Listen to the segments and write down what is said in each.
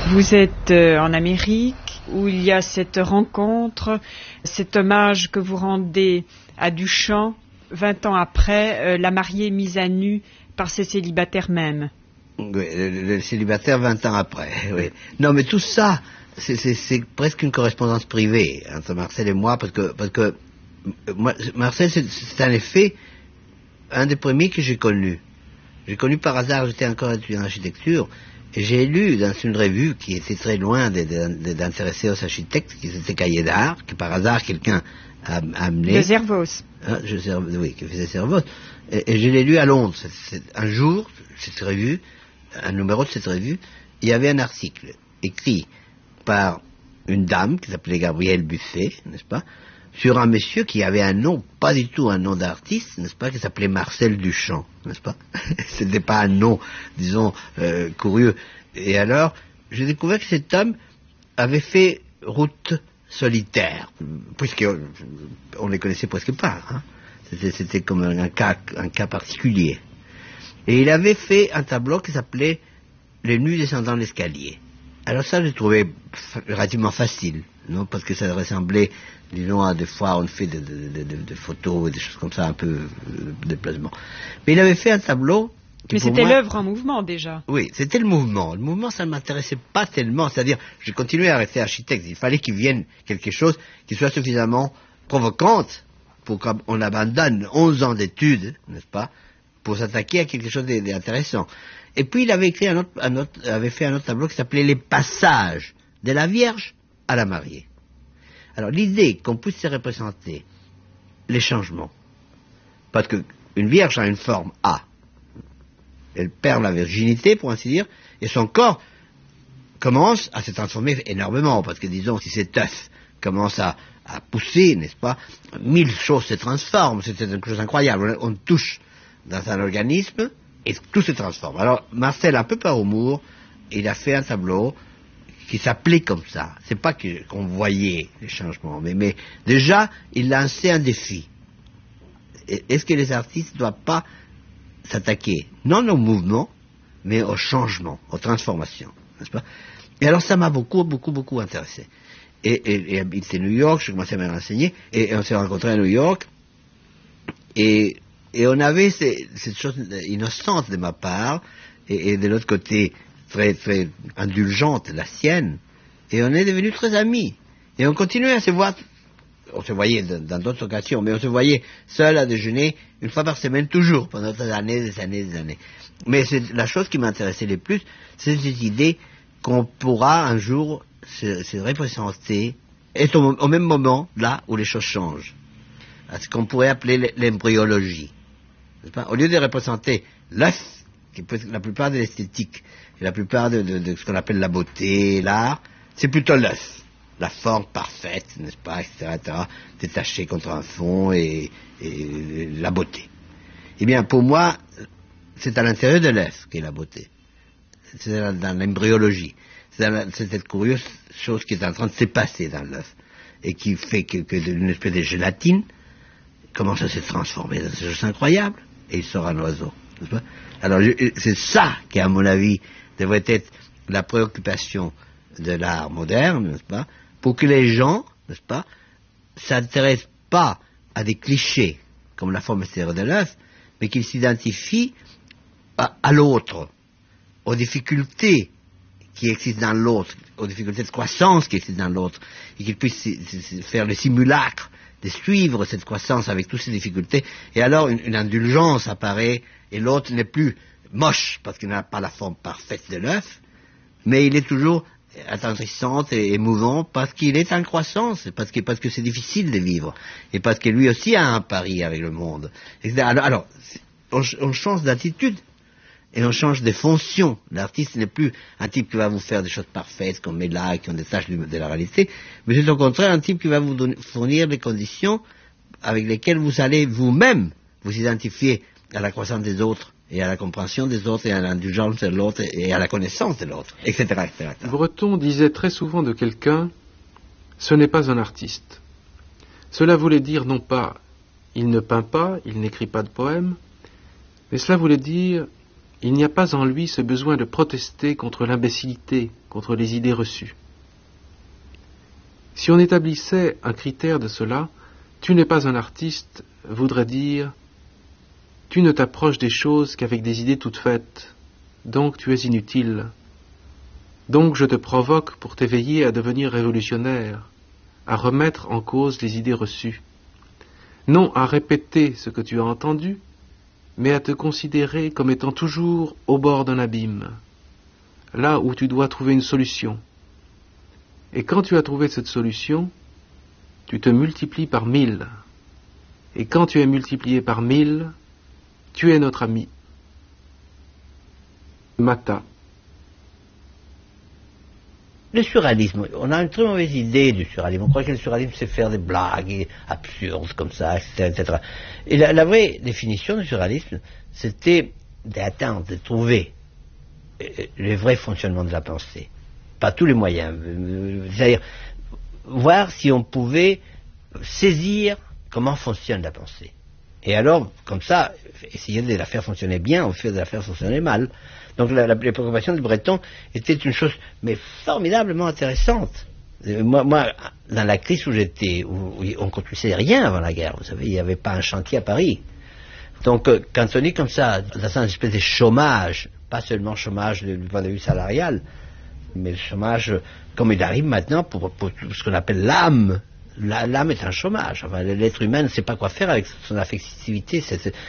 Vous êtes en Amérique, où il y a cette rencontre, cet hommage que vous rendez à Duchamp, 20 ans après, la mariée mise à nu par ses célibataires mêmes. Oui, le célibataire 20 ans après, oui. Non, mais tout ça, c'est presque une correspondance privée entre Marcel et moi, parce que Marcel, c'est en effet un des premiers que j'ai connu. J'ai connu par hasard, j'étais encore étudiant en architecture, et j'ai lu dans une revue qui était très loin d'intéresser aux architectes, qui était Cahiers d'art, que par hasard quelqu'un a amené. De Servoz. Oui, qui faisait Servoz. Et je l'ai lu à Londres. Un jour, cette revue, un numéro de cette revue, il y avait un article écrit par une dame qui s'appelait Gabrielle Buffet, n'est-ce pas, sur un monsieur qui avait un nom, pas du tout un nom d'artiste, n'est-ce pas, qui s'appelait Marcel Duchamp, n'est-ce pas. C'était pas un nom, disons, curieux. Et alors, j'ai découvert que cet homme avait fait route solitaire, puisqu'on ne les connaissait presque pas, hein. C'était comme un cas particulier. Et il avait fait un tableau qui s'appelait Les nues descendant l'escalier. Alors ça, je trouvais relativement facile, non, parce que ça ressemblait, disons, à des fois on fait de photos et des choses comme ça, un peu de déplacement. Mais il avait fait un tableau. Mais c'était l'œuvre en mouvement déjà. Oui, c'était le mouvement. Le mouvement, ça ne m'intéressait pas tellement. C'est-à-dire, j'ai continué à rester architecte. Il fallait qu'il vienne quelque chose qui soit suffisamment provocante pour qu'on abandonne 11 ans d'études, n'est-ce pas, pour s'attaquer à quelque chose d'intéressant. Et puis il avait écrit avait fait un autre tableau qui s'appelait Les passages de la Vierge à la mariée. Alors l'idée qu'on puisse se représenter les changements, parce qu'une vierge a une forme A, elle perd la virginité, pour ainsi dire, et son corps commence à se transformer énormément, parce que disons, si cet œuf commence à pousser, n'est-ce pas, 1000 choses se transforment, c'est une chose incroyable, on touche dans un organisme, et tout se transforme. Alors, Marcel, un peu par humour, il a fait un tableau qui s'appelait comme ça. C'est pas qu'on voyait les changements, mais déjà, il lançait un défi. Est-ce que les artistes ne doivent pas s'attaquer, non au mouvement, mais au changement, aux transformations, n'est-ce pas? Et alors, ça m'a beaucoup intéressé. Et habité New York, je commençais à me renseigner, et on s'est rencontrés à New York, et on avait cette chose innocente de ma part, et de l'autre côté, très, très indulgente, la sienne, et on est devenus très amis. Et on continuait à se voir, on se voyait dans d'autres occasions, mais on se voyait seul à déjeuner, une fois par semaine, toujours, pendant des années. Mais c'est la chose qui m'intéressait le plus, c'est cette idée qu'on pourra un jour se représenter, être au même moment, là où les choses changent. À ce qu'on pourrait appeler l'embryologie. Au lieu de représenter l'œuf, qui peut être la plupart de l'esthétique, et la plupart de ce qu'on appelle la beauté, l'art, c'est plutôt l'œuf. La forme parfaite, n'est-ce pas, etc., détachée contre un fond et la beauté. Eh bien, pour moi, c'est à l'intérieur de l'œuf qu'est la beauté. C'est dans l'embryologie. C'est cette curieuse chose qui est en train de se passer dans l'œuf et qui fait que d'une espèce de gélatine commence à se transformer dans ces choses incroyables et il sort un oiseau. N'est-ce pas? Alors c'est ça qui, à mon avis, devrait être la préoccupation de l'art moderne, n'est-ce pas, pour que les gens, n'est-ce pas, s'intéressent pas à des clichés comme la forme extérieure de l'œuf, mais qu'ils s'identifient à l'autre, aux difficultés qui existent dans l'autre, aux difficultés de croissance qui existent dans l'autre, et qu'ils puissent faire le simulacre de suivre cette croissance avec toutes ces difficultés, et alors une indulgence apparaît, et l'autre n'est plus moche, parce qu'il n'a pas la forme parfaite de l'œuf, mais il est toujours attendrissant et émouvant, parce qu'il est en croissance, parce que c'est difficile de vivre, et parce que lui aussi a un pari avec le monde. Alors on change d'attitude, et on change de fonction. L'artiste n'est plus un type qui va vous faire des choses parfaites, qu'on met là, et qui ont des tâches de la réalité, mais c'est au contraire un type qui va vous fournir des conditions avec lesquelles vous allez vous-même vous identifier à la croissance des autres, et à la compréhension des autres, et à l'indulgence de l'autre, et à la connaissance de l'autre, etc., etc. Breton disait très souvent de quelqu'un « ce n'est pas un artiste ». Cela voulait dire non pas « il ne peint pas, il n'écrit pas de poèmes », mais cela voulait dire il n'y a pas en lui ce besoin de protester contre l'imbécilité, contre les idées reçues. Si on établissait un critère de cela, tu n'es pas un artiste, voudrait dire, tu ne t'approches des choses qu'avec des idées toutes faites, donc tu es inutile. Donc je te provoque pour t'éveiller à devenir révolutionnaire, à remettre en cause les idées reçues. Non à répéter ce que tu as entendu, mais à te considérer comme étant toujours au bord d'un abîme, là où tu dois trouver une solution. Et quand tu as trouvé cette solution, tu te multiplies par 1000. Et quand tu es multiplié par 1000, tu es notre ami. Mata. Le surréalisme, on a une très mauvaise idée du surréalisme. On croit que le surréalisme, c'est faire des blagues absurdes comme ça, etc. Et la vraie définition du surréalisme, c'était d'atteindre, de trouver le vrai fonctionnement de la pensée. Pas tous les moyens. C'est-à-dire, voir si on pouvait saisir comment fonctionne la pensée. Et alors, comme ça, essayer de la faire fonctionner bien ou de la faire fonctionner mal. Donc les préoccupations de Breton étaient une chose mais formidablement intéressante. Moi, dans la crise où j'étais, où on ne construisait rien avant la guerre, vous savez, il n'y avait pas un chantier à Paris. Donc quand on est comme ça, dans une espèce de chômage, pas seulement chômage du point de vue salarial, mais le chômage comme il arrive maintenant pour ce qu'on appelle l'âme. L'âme est un chômage. Enfin, l'être humain ne sait pas quoi faire avec son affectivité.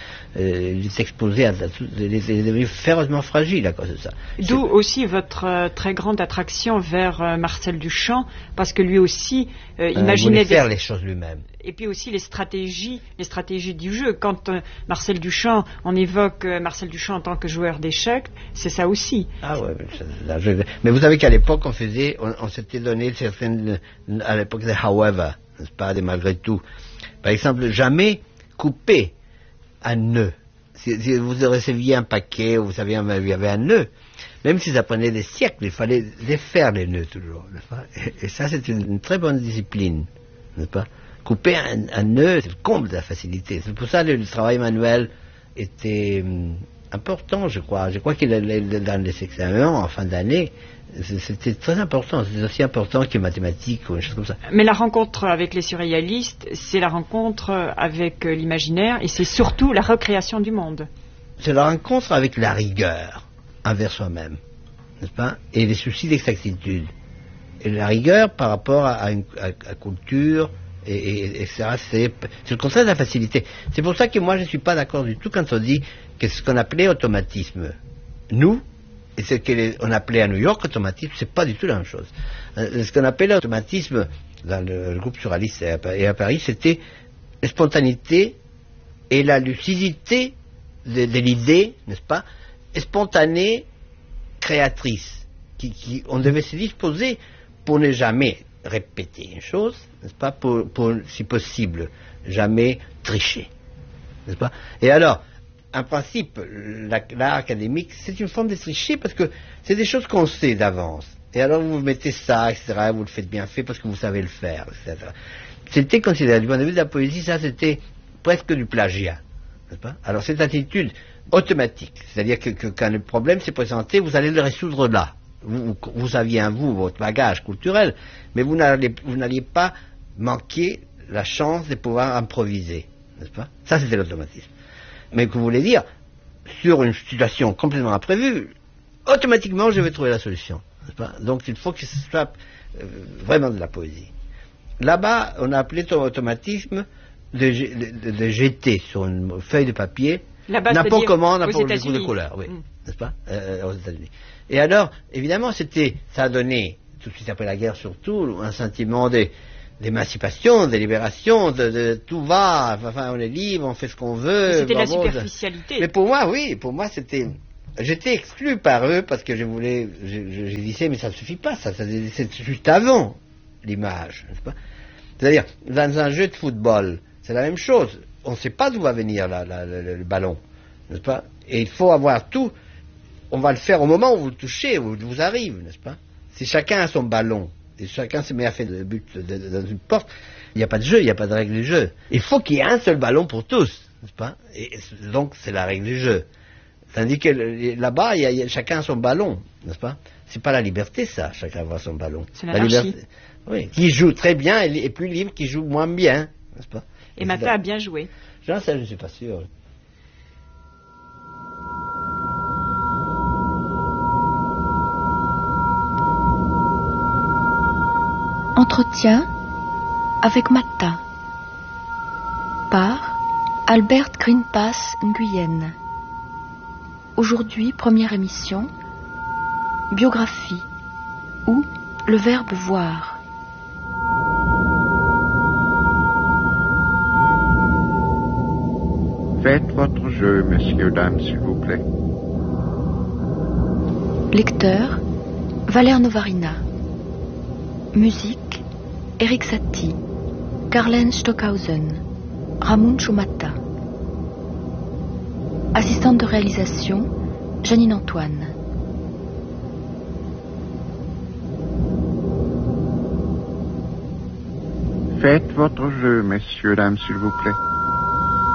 Il est exposé à il est devenu férocement fragile à cause de ça. D'où aussi votre très grande attraction vers Marcel Duchamp, parce que lui aussi imaginait faire les choses lui-même. Et puis aussi les stratégies du jeu. Quand Marcel Duchamp, on évoque Marcel Duchamp en tant que joueur d'échecs, c'est ça aussi. Ah ouais, mais vous savez qu'à l'époque on s'était donné certaines, à l'époque des however, n'est-ce pas, des malgré tout. Par exemple, jamais couper un nœud. Si vous receviez un paquet, vous saviez il y avait un nœud, même si ça prenait des siècles, il fallait défaire les nœuds toujours, n'est-ce pas? Et ça, c'est une très bonne discipline, n'est-ce pas? Couper un nœud, c'est le comble de la facilité. C'est pour ça que le travail manuel était important, je crois. Je crois que dans les examens en fin d'année, c'était très important. C'était aussi important que les mathématiques ou une chose comme ça. Mais la rencontre avec les surréalistes, c'est la rencontre avec l'imaginaire et c'est surtout la recréation du monde. C'est la rencontre avec la rigueur envers soi-même, n'est-ce pas? Et les soucis d'exactitude. Et la rigueur par rapport à culture, etc. C'est le contraire de la facilité. C'est pour ça que moi je ne suis pas d'accord du tout quand on dit que ce qu'on appelait automatisme, nous, et ce qu'on appelait à New York automatisme, c'est pas du tout la même chose. Ce qu'on appelait automatisme dans le groupe surréaliste et à Paris, c'était la spontanéité et la lucidité de l'idée, n'est-ce pas, spontanée, créatrice, on devait se disposer pour ne jamais répéter une chose, n'est-ce pas, pour si possible, jamais tricher, n'est-ce pas? Et alors, en principe, l'art académique, c'est une forme de tricher parce que c'est des choses qu'on sait d'avance. Et alors vous mettez ça, etc., vous le faites bien fait parce que vous savez le faire, etc. C'était considéré, du point de vue de la poésie, ça c'était presque du plagiat, n'est-ce pas? Alors cette attitude automatique, c'est-à-dire que quand le problème s'est présenté, vous allez le résoudre là. Vous aviez en vous votre bagage culturel, mais vous n'alliez pas manquer la chance de pouvoir improviser, n'est-ce pas? Ça c'était l'automatisme. Mais que vous voulez dire, sur une situation complètement imprévue, automatiquement je vais trouver la solution, n'est-ce pas? Donc il faut que ce soit vraiment de la poésie. Là-bas, on a appelé ton automatisme de jeter sur une feuille de papier n'importe comment, n'importe quel coup de couleur, oui, n'est-ce pas, aux États-Unis. Et alors, évidemment, ça a donné, tout de suite après la guerre surtout, un sentiment d'émancipation, de libération, de tout va, enfin on est libre, on fait ce qu'on veut. C'était la superficialité. Mais pour moi, oui, j'étais exclu par eux parce que je disais, mais ça ne suffit pas, c'est juste avant l'image, n'est-ce pas? C'est-à-dire, dans un jeu de football, c'est la même chose. On ne sait pas d'où va venir le ballon, n'est-ce pas? Et il faut avoir tout. On va le faire au moment où vous le touchez, où il vous arrive, n'est-ce pas? Si chacun a son ballon, et chacun se met à faire le but dans une porte, il n'y a pas de jeu, il n'y a pas de règle du jeu. Il faut qu'il y ait un seul ballon pour tous, n'est-ce pas? Et donc c'est la règle du jeu. Tandis que là-bas, chacun a son ballon, n'est-ce pas? C'est pas la liberté, ça, chacun voit son ballon. C'est l'anarchie. Oui, qui joue très bien et plus libre, qui joue moins bien, n'est-ce pas? Et Mata a bien joué. Ça, je ne suis pas sûr. Entretien avec Mata par Albert Greenpass Nguyen. Aujourd'hui, première émission, biographie ou le verbe voir. Faites votre jeu, messieurs, dames, s'il vous plaît. Lecteur, Valère Novarina. Musique, Eric Satie, Karlen Stockhausen, Ramon Chomata. Assistante de réalisation, Janine Antoine. Faites votre jeu, messieurs, dames, s'il vous plaît.